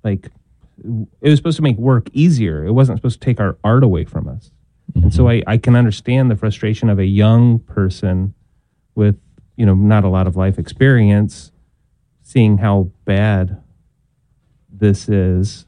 like, it was supposed to make work easier. It wasn't supposed to take our art away from us. Mm-hmm. And so I can understand the frustration of a young person with, not a lot of life experience, seeing how bad this is.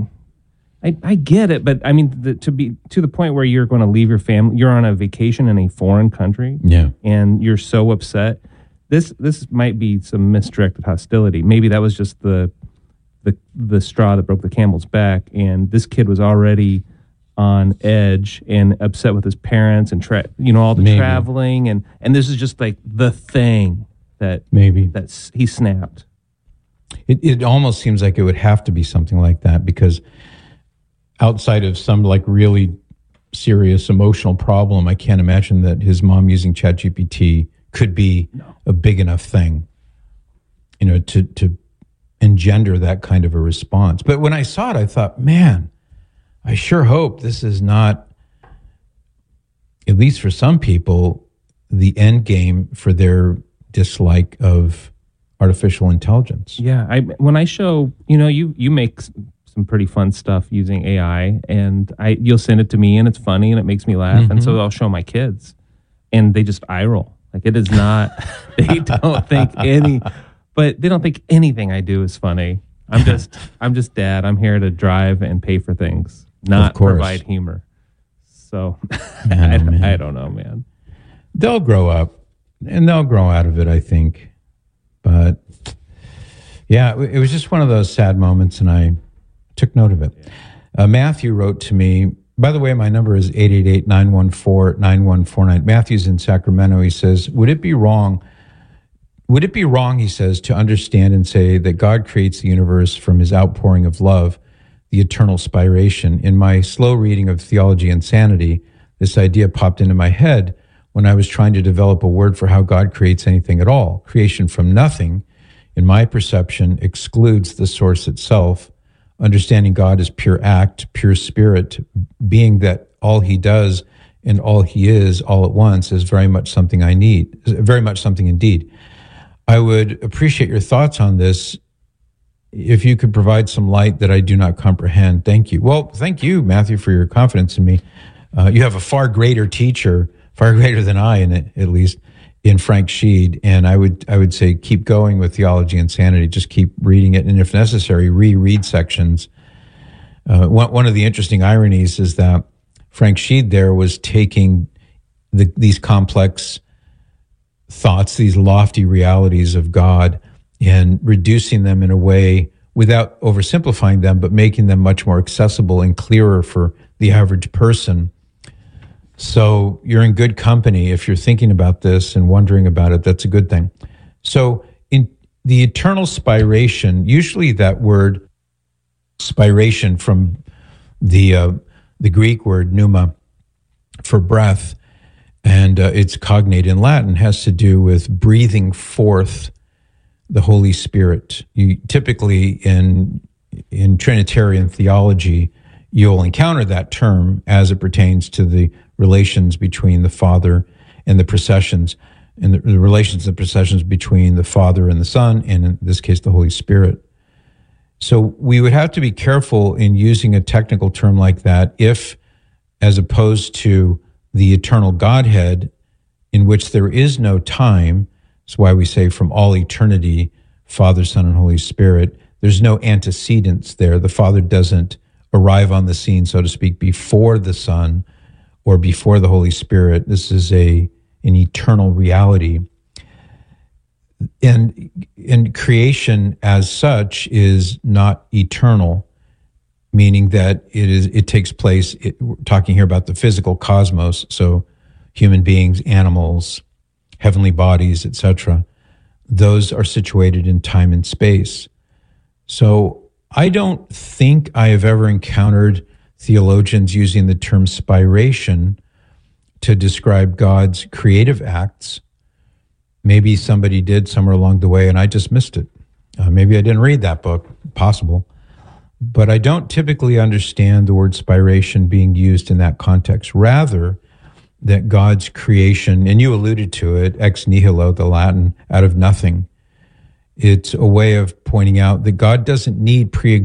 I get it, but I mean, to be to the point where you're going to leave your family, you're on a vacation in a foreign country, and you're so upset. This might be some misdirected hostility. Maybe that was just the straw that broke the camel's back, and this kid was already on edge and upset with his parents, and all the traveling, and this is just like the thing that he snapped. It almost seems like it would have to be something like that, because outside of some like really serious emotional problem, I can't imagine that his mom using ChatGPT could be a big enough thing, to engender that kind of a response. But when I saw it, I thought, man, I sure hope this is not, at least for some people, the end game for their dislike of artificial intelligence. Yeah, when I show, you make some pretty fun stuff using AI, and you'll send it to me, and it's funny, and it makes me laugh, and so I'll show my kids, and they just eye roll. Like, it is not, they don't think anything I do is funny. I'm just dad. I'm here to drive and pay for things, not provide humor. So I don't know, man. They'll grow up, and they'll grow out of it, I think. But yeah, it was just one of those sad moments, and I took note of it. Matthew wrote to me. By the way, my number is 888-914-9149. Matthew's in Sacramento. He says, would it be wrong, he says, to understand and say that God creates the universe from his outpouring of love, the eternal spiration? In my slow reading of Theology and Sanity, this idea popped into my head when I was trying to develop a word for how God creates anything at all. Creation from nothing, in my perception, excludes the source itself. Understanding God as pure act, pure spirit, being that all he does and all he is all at once is very much something I need, very much something indeed. I would appreciate your thoughts on this if you could provide some light that I do not comprehend. Thank you. Well, thank you, Matthew, for your confidence in me. You have a far greater teacher, far greater than I, at least, in Frank Sheed, and I would say keep going with Theology and Sanity. Just keep reading it, and if necessary, reread sections. One of the interesting ironies is that Frank Sheed there was taking these complex thoughts, these lofty realities of God, and reducing them in a way without oversimplifying them, but making them much more accessible and clearer for the average person. So you're in good company if you're thinking about this and wondering about it. That's a good thing. So in the eternal spiration, usually that word spiration from the Greek word pneuma for breath, and it's cognate in Latin, has to do with breathing forth the Holy Spirit. You typically in Trinitarian theology, you'll encounter that term as it pertains to the relations between the Father and the processions, and the relations and processions between the Father and the Son, and in this case, the Holy Spirit. So we would have to be careful in using a technical term like that if, as opposed to the eternal Godhead, in which there is no time, that's why we say from all eternity, Father, Son, and Holy Spirit, there's no antecedents there. The Father doesn't arrive on the scene, so to speak, before the Son or before the Holy Spirit. This is an eternal reality. And creation as such is not eternal, meaning that it takes place, we're talking here about the physical cosmos, so human beings, animals, heavenly bodies, etc. Those are situated in time and space. So I don't think I have ever encountered theologians using the term spiration to describe God's creative acts. Maybe somebody did somewhere along the way and I just missed it. Maybe I didn't read that book, possible. But I don't typically understand the word spiration being used in that context. Rather, that God's creation, and you alluded to it, ex nihilo, the Latin, out of nothing. It's a way of pointing out that God doesn't need pre